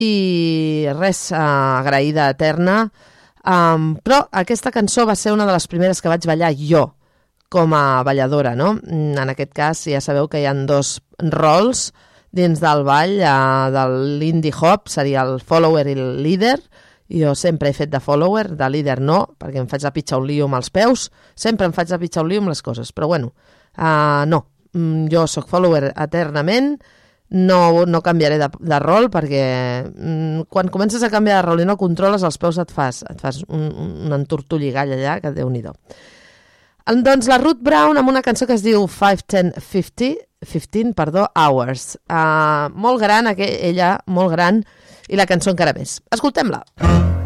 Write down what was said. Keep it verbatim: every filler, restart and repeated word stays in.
i res, uh, agraïda eterna. Um, però aquesta cançó va ser una de les primeres que vaig ballar jo, com a balladora, no? En aquest cas ja sabeu que hi ha dos rols dins del ball, uh, de l'indie hop, seria el follower i el leader. Jo sempre he fet de follower, de líder no, perquè em faig la pitxa un lío amb els peus, sempre em faig la pitxa un lío amb les coses, però bueno, uh, no, jo sóc follower eternament, no, no canviaré de, de rol, perquè mm, quan comences a canviar de rol i no controles els peus et fas, et fas un, un entortolligall allà, que Déu-n'hi-do. Doncs la Ruth Brown amb una cançó que es diu five, ten, fifty, fifteen, perdó, Hours. Uh, molt gran, aqu- ella, molt gran, i la cançó encara més. Escoltem-la.